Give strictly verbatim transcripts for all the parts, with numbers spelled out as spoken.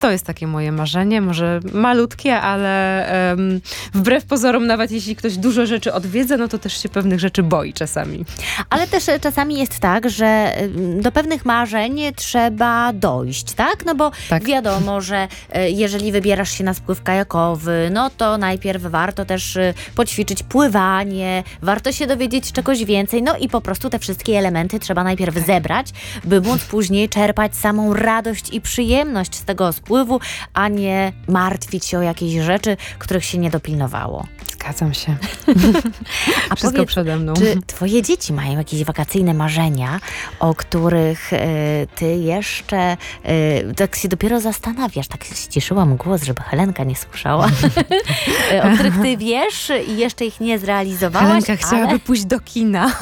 To jest takie moje marzenie, może malutkie, ale um, wbrew pozorom, nawet jeśli ktoś dużo rzeczy odwiedza, no to też się pewnych rzeczy boi czasami. Ale też czasami jest tak, że do pewnych marzeń trzeba dojść, tak? No bo Tak. wiadomo, że jeżeli wybierasz się na spływ kajakowy, no to najpierw warto też poćwiczyć pływanie, warto się dowiedzieć czegoś więcej, no i po prostu te wszystkie elementy trzeba najpierw Tak. zebrać, by móc później czerpać samą radość i przyjemność z tego spływu, a nie martwić się o jakieś rzeczy, których się nie dopilnowało. Zgadzam się. A Wszystko powiedz, przede mną. czy twoje dzieci mają jakieś wakacyjne marzenia, o których y, ty jeszcze y, tak się dopiero zastanawiasz? Tak ściszyłam głos, żeby Helenka nie słyszała. O których ty wiesz i jeszcze ich nie zrealizowałaś, Helenka chciałaby ale... pójść do kina.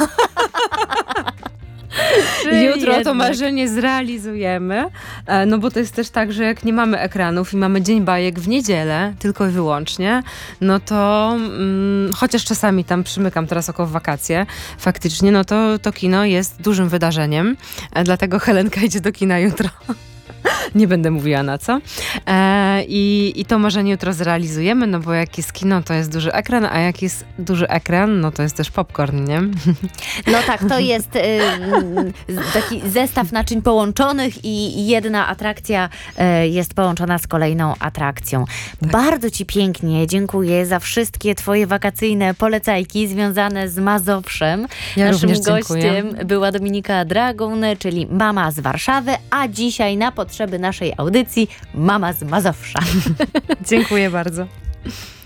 Jutro jednak. to marzenie zrealizujemy, no bo to jest też tak, że jak nie mamy ekranów i mamy Dzień Bajek w niedzielę, tylko i wyłącznie, no to mm, chociaż czasami tam przymykam teraz oko w wakacje, faktycznie, no to, to kino jest dużym wydarzeniem, dlatego Helenka idzie do kina jutro. Nie będę mówiła na co. E, i, I to marzenie jutro zrealizujemy, no bo jak jest kino, to jest duży ekran, a jak jest duży ekran, no to jest też popcorn, nie? No tak, to jest y, taki zestaw naczyń połączonych i jedna atrakcja y, jest połączona z kolejną atrakcją. Tak. Bardzo ci pięknie dziękuję za wszystkie twoje wakacyjne polecajki związane z Mazowszem. Ja Naszym również dziękuję. gościem była Dominika Dragun, czyli mama z Warszawy, a dzisiaj na potrzeby naszej audycji mama z Mazowsza. Dziękuję bardzo.